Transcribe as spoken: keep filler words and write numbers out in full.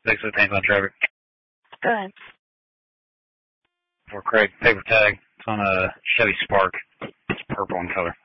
Six with Tank on Trevor. Good. For Craig, paper tag. It's on a Chevy Spark. It's purple in color.